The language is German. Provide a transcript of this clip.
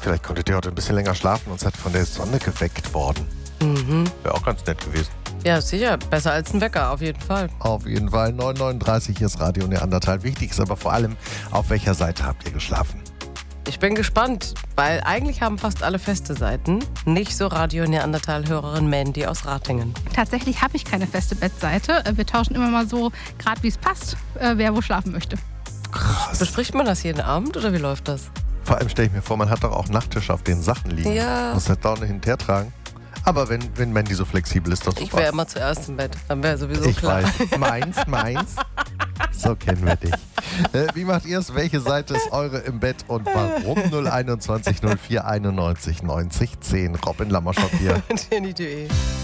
Vielleicht konntet ihr heute ein bisschen länger schlafen und seid von der Sonne geweckt worden. Wäre auch ganz nett gewesen. Ja, sicher. Besser als ein Wecker, auf jeden Fall. Auf jeden Fall. 9:39 ist Radio Neandertal. Wichtig ist aber vor allem, auf welcher Seite habt ihr geschlafen? Ich bin gespannt, weil eigentlich haben fast alle feste Seiten. Nicht so Radio Neandertal-Hörerin Mandy aus Ratingen. Tatsächlich habe ich keine feste Bettseite. Wir tauschen immer mal so, gerade wie es passt, wer wo schlafen möchte. Krass. Bespricht man das jeden Abend oder wie läuft das? Vor allem stelle ich mir vor, man hat doch auch Nachttische, auf denen Sachen liegen. Ja. Muss das dauernd hinterher tragen. Aber wenn Mandy so flexibel ist, doch super. Ich wäre immer zuerst im Bett. Dann wäre sowieso Ich klar. weiß. Meins. So kennen wir dich. Wie macht ihr es? Welche Seite ist eure im Bett und warum? 021 04 91 90 10. Robin Lammerschott hier. Jenny.de